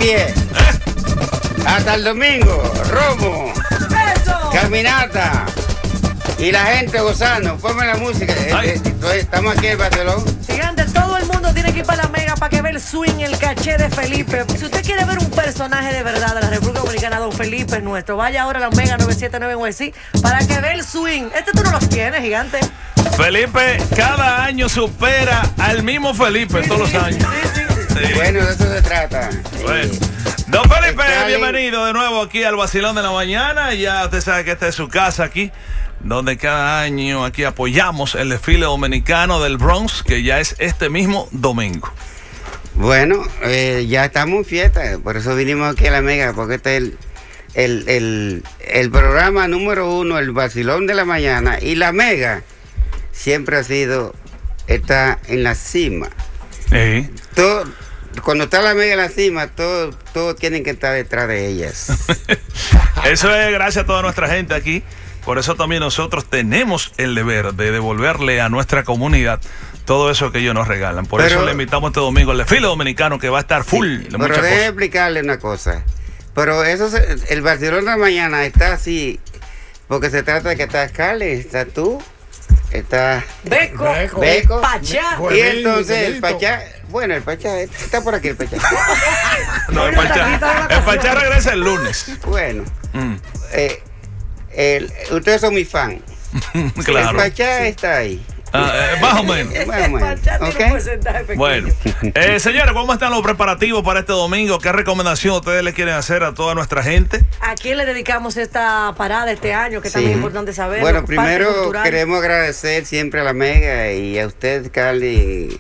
Así es. Hasta el domingo, romo, caminata y la gente gozando. Ponme la música. Estamos aquí en Barcelona. Gigante, todo el mundo tiene que ir para la Mega para que vea el swing, el caché de Felipe. Si usted quiere ver un personaje de verdad de la República Dominicana, don Felipe es nuestro. Vaya ahora a la Mega 979 en USC para que vea el swing. Tú no los tienes, Gigante. Felipe cada año supera al mismo Felipe todos los años. Sí. Bueno, de eso se trata. Bueno. Don Felipe, bienvenido de nuevo aquí al Vacilón de la Mañana. Ya usted sabe que esta es su casa aquí, donde cada año aquí apoyamos el desfile dominicano del Bronx, que ya es este mismo domingo. Bueno, ya estamos en fiesta, por eso vinimos aquí a la Mega, porque este es el programa número 1, el Vacilón de la Mañana, y la Mega siempre está en la cima. Cuando está la Mega en la cima, todos tienen que estar detrás de ellas. Eso es gracias a toda nuestra gente aquí. Por eso también nosotros tenemos el deber de devolverle a nuestra comunidad todo eso que ellos nos regalan. Por eso le invitamos este domingo al desfile dominicano, que va a estar full de muchas cosas. Pero déjeme explicarle una cosa. Pero el Barcelona de la Mañana está así, porque se trata de que está Scarlett, está tú, está Beco, Pachá. Y entonces el Pachá, bueno, el Pachá está por aquí, el Pachá. No, el Pachá regresa el lunes. Bueno, ustedes son mis fans. Claro. El Pachá está ahí. Más o menos. Okay. Bueno, señores, ¿cómo están los preparativos para este domingo? ¿Qué recomendación ustedes le quieren hacer a toda nuestra gente? ¿A quién le dedicamos esta parada este año? Que también es importante saber. Bueno, primero queremos agradecer siempre a la Mega y a usted, Carly,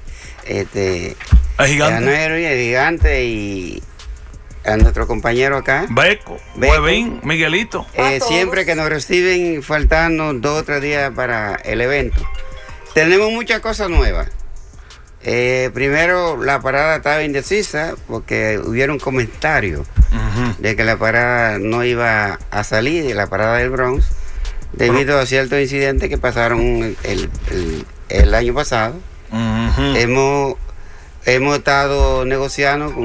a Gigante, a Gigante y a nuestro compañero acá, Beco, Huevín, Miguelito. Siempre que nos reciben faltando 2 o 3 días para el evento. Tenemos muchas cosas nuevas. Primero, la parada estaba indecisa porque hubieron comentarios de que la parada no iba a salir de la parada del Bronx debido a ciertos incidentes que pasaron el año pasado. Hemos estado negociando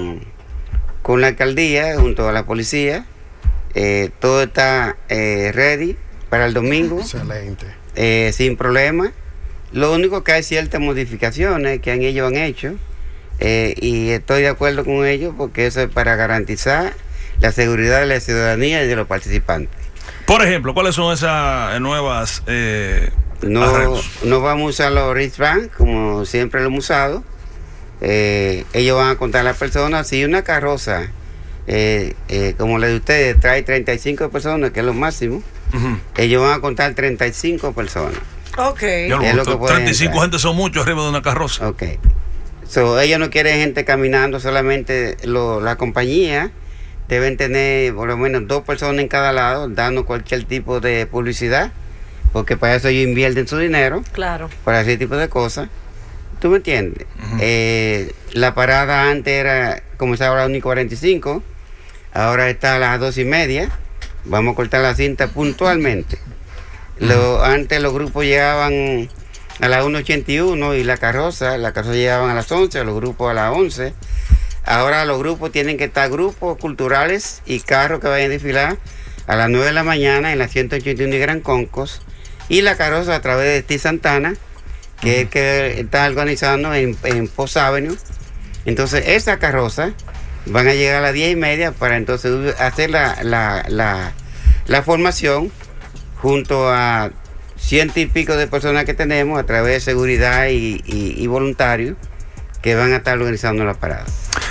con la alcaldía junto a la policía. Todo está ready para el domingo. Excelente. Sin problema. Lo único que hay ciertas modificaciones que ellos han hecho y estoy de acuerdo con ellos porque eso es para garantizar la seguridad de la ciudadanía y de los participantes. Por ejemplo, ¿cuáles son esas nuevas No vamos a usar los wristbands como siempre lo hemos usado. Ellos van a contar a las personas. Si una carroza como la de ustedes trae 35 personas, que es lo máximo, ellos van a contar 35 personas. Ok. 35 gente son muchos arriba de una carroza. Ok. Ellos no quieren gente caminando, solamente la compañía deben tener por lo menos 2 personas en cada lado, dando cualquier tipo de publicidad, porque para eso ellos invierten su dinero. Claro. Para ese tipo de cosas. ¿Tú me entiendes? La parada antes comenzaba a las 1:45, ahora está a las 2:30. Vamos a cortar la cinta puntualmente. Antes los grupos llegaban a las 1:81 y la carroza llegaban a las 11, los grupos a las 11. Ahora los grupos tienen que estar grupos culturales y carros que vayan a desfilar a las 9 de la mañana en la 181 y Gran Concourse, y la carroza a través de Steve Santana, que es el que está organizando en Post Avenue. Entonces esa carroza van a llegar a las 10:30 para entonces hacer la formación junto a 100 y pico de personas que tenemos a través de seguridad y voluntarios que van a estar organizando la parada.